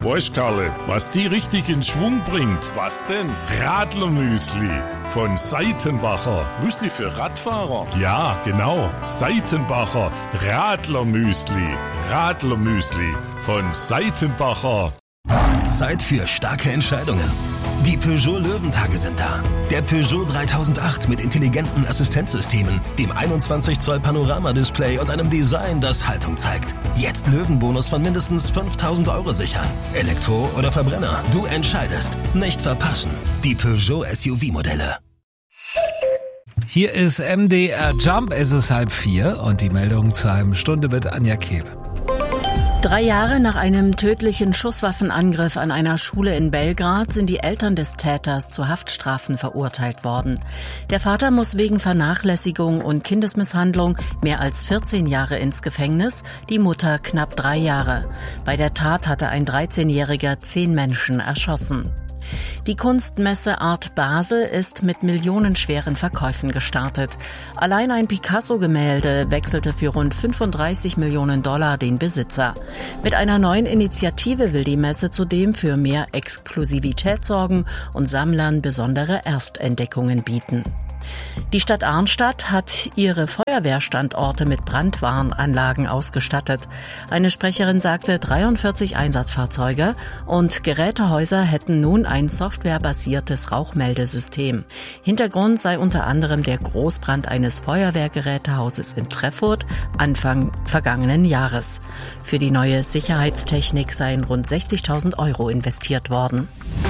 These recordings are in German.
Weißt, Karle, was die richtig in Schwung bringt? Was denn? Radlermüsli von Seitenbacher. Müsli für Radfahrer? Ja, genau. Seitenbacher Radlermüsli. Radlermüsli von Seitenbacher. Zeit für starke Entscheidungen. Die Peugeot Löwentage sind da. Der Peugeot 3008 mit intelligenten Assistenzsystemen, dem 21 Zoll Panoramadisplay und einem Design, das Haltung zeigt. Jetzt Löwenbonus von mindestens 5.000 € sichern. Elektro oder Verbrenner, du entscheidest. Nicht verpassen. Die Peugeot SUV-Modelle. Hier ist MDR Jump, es ist 3:30 und die Meldung zur halben Stunde mit Anja Keb. 3 Jahre nach einem tödlichen Schusswaffenangriff an einer Schule in Belgrad sind die Eltern des Täters zu Haftstrafen verurteilt worden. Der Vater muss wegen Vernachlässigung und Kindesmisshandlung mehr als 14 Jahre ins Gefängnis, die Mutter knapp 3 Jahre. Bei der Tat hatte ein 13-Jähriger 10 Menschen erschossen. Die Kunstmesse Art Basel ist mit millionenschweren Verkäufen gestartet. Allein ein Picasso-Gemälde wechselte für rund 35 Millionen $ den Besitzer. Mit einer neuen Initiative will die Messe zudem für mehr Exklusivität sorgen und Sammlern besondere Erstentdeckungen bieten. Die Stadt Arnstadt hat ihre Feuerwehrstandorte mit Brandwarnanlagen ausgestattet. Eine Sprecherin sagte, 43 Einsatzfahrzeuge und Gerätehäuser hätten nun ein softwarebasiertes Rauchmeldesystem. Hintergrund sei unter anderem der Großbrand eines Feuerwehrgerätehauses in Treffurt Anfang vergangenen Jahres. Für die neue Sicherheitstechnik seien rund 60.000 € investiert worden.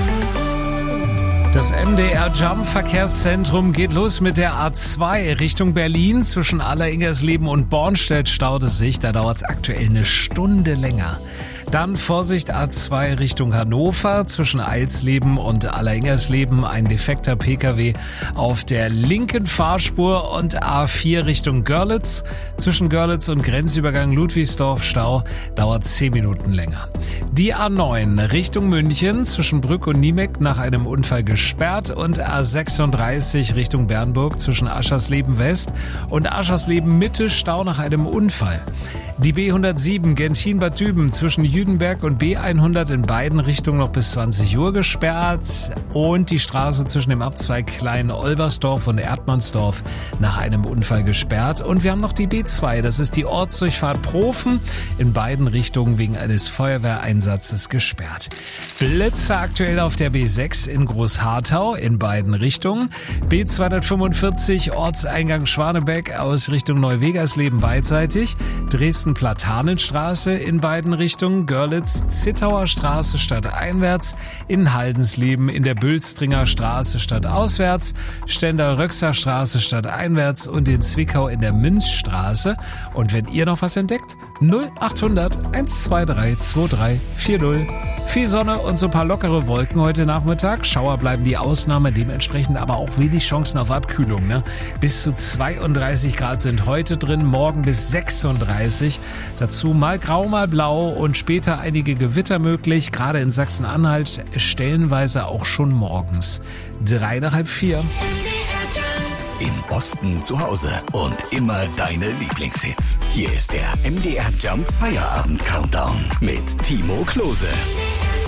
Das MDR Jump Verkehrszentrum geht los mit der A2 Richtung Berlin. Zwischen Alleringersleben und Bornstedt staut es sich. Da dauert es aktuell eine Stunde länger. Dann Vorsicht A2 Richtung Hannover. Zwischen Eilsleben und Alleringersleben ein defekter Pkw auf der linken Fahrspur und A4 Richtung Görlitz. Zwischen Görlitz und Grenzübergang Ludwigsdorf Stau dauert 10 Minuten länger. Die A9 Richtung München zwischen Brück und Niemeck nach einem Unfall gesperrt und A36 Richtung Bernburg zwischen Aschersleben West und Aschersleben Mitte Stau nach einem Unfall. Die B107 Gentin-Bad Düben zwischen Jüdenberg und B100 in beiden Richtungen noch bis 20 Uhr gesperrt und die Straße zwischen dem Abzweig Klein-Olbersdorf und Erdmannsdorf nach einem Unfall gesperrt. Und wir haben noch die B2, das ist die Ortsdurchfahrt Profen, in beiden Richtungen wegen eines Feuerwehreinsatzes gesperrt. Blitze aktuell auf der B6 in Großharthau in beiden Richtungen. B245 Ortseingang Schwanebeck aus Richtung Neuwegersleben beidseitig. Dresden-Platanenstraße in beiden Richtungen. Görlitz-Zittauer Straße stadteinwärts. In Haldensleben in der Bülstringer Straße stadtauswärts. Stendal-Röxer Straße stadteinwärts und in Zwickau in der Münzstraße. Und wenn ihr noch was entdeckt, 0800 123 2340. Viel Sonne und so ein paar lockere Wolken heute Nachmittag. Schauer bleiben die Ausnahme, dementsprechend aber auch wenig Chancen auf Abkühlung. Bis zu 32 Grad sind heute drin, morgen bis 36. Dazu mal grau, mal blau und später einige Gewitter möglich. Gerade in Sachsen-Anhalt stellenweise auch schon morgens. 3:30. Im Osten zu Hause und immer deine Lieblingshits. Hier ist der MDR Jump Feierabend Countdown mit Timo Klose.